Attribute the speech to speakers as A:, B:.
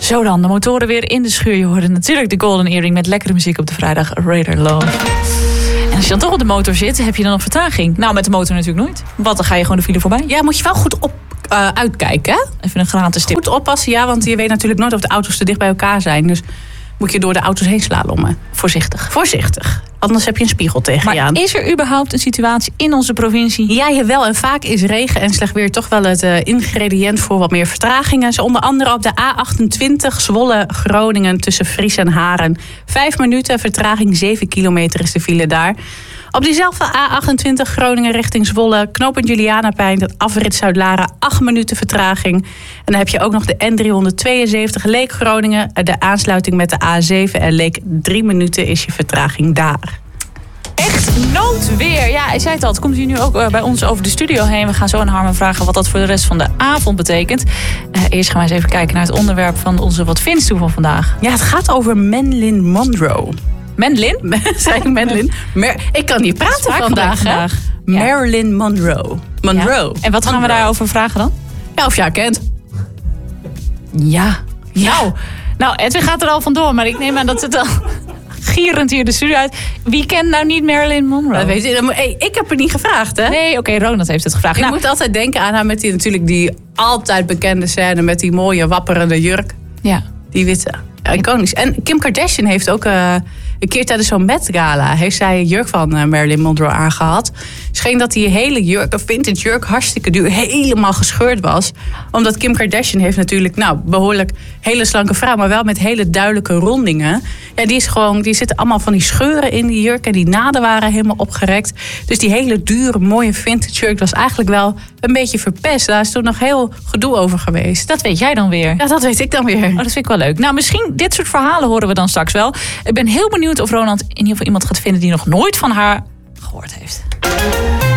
A: Zo dan, de motoren weer in de schuur. Je hoorde natuurlijk de Golden Earring met lekkere muziek op de vrijdag. Radar Love. En als je dan toch op de motor zit, heb je dan nog vertraging? Nou, met de motor natuurlijk nooit. Want dan ga je gewoon de file voorbij.
B: Ja, moet je wel goed uitkijken. Hè?
A: Even een gratis tip.
B: Goed oppassen, ja, want je weet natuurlijk nooit of de auto's te dicht bij elkaar zijn. Dus moet je door de auto's heen slalommen. Voorzichtig. Anders heb je een spiegel tegen je aan.
A: Maar is er überhaupt een situatie in onze provincie?
B: Ja, jawel. En vaak is regen en slecht weer toch wel het ingrediënt voor wat meer vertragingen. Zo onder andere op de A28 Zwolle-Groningen tussen Fries en Haren. 5 minuten vertraging, 7 kilometer is de file daar. Op diezelfde A28 Groningen richting Zwolle, knooppunt Julianaplein, het afrit Zuid-Laren, 8 minuten vertraging. En dan heb je ook nog de N372 Leek Groningen, de aansluiting met de A7 en Leek, 3 minuten is je vertraging daar.
A: Echt noodweer. Ja, hij zei het al. Het komt hier nu ook bij ons over de studio heen. We gaan zo aan Harmen vragen wat dat voor de rest van de avond betekent. Eerst gaan we eens even kijken naar het onderwerp van onze Wat Vindt U van vandaag.
B: Ja, het gaat over Marilyn Monroe.
A: Marilyn?
B: Zei ik Marilyn? Ik kan niet praten vandaag. Ja. Marilyn Monroe.
A: Ja. En wat gaan we daarover vragen dan?
B: Ja, of je haar kent.
A: Ja. Nou, Edwin gaat er al vandoor, maar ik neem aan dat het al gierend hier de studio uit. Wie kent nou niet Marilyn Monroe?
B: Dat weet je, ik heb er niet gevraard, hè?
A: Nee, oké, Ronald heeft het gevraagd.
B: Ik moet altijd denken aan haar met die altijd bekende scène met die mooie wapperende jurk.
A: Ja.
B: Die witte. Ja, iconisch. En Kim Kardashian heeft ook een keer tijdens zo'n Met Gala heeft zij een jurk van Marilyn Monroe aangehad. Scheen dat die hele jurk, een vintage jurk, hartstikke duur, helemaal gescheurd was. Omdat Kim Kardashian heeft natuurlijk, behoorlijk hele slanke vrouw, maar wel met hele duidelijke rondingen. Ja, die zitten allemaal van die scheuren in die jurk en die naden waren helemaal opgerekt. Dus die hele dure, mooie vintage jurk was eigenlijk wel een beetje verpest. Daar is toen nog heel gedoe over geweest.
A: Dat weet jij dan weer?
B: Ja, dat weet ik dan weer.
A: Oh, dat vind ik wel leuk. Nou, misschien dit soort verhalen horen we dan straks wel. Ik ben heel benieuwd of Ronald in ieder geval iemand gaat vinden die nog nooit van haar gehoord heeft.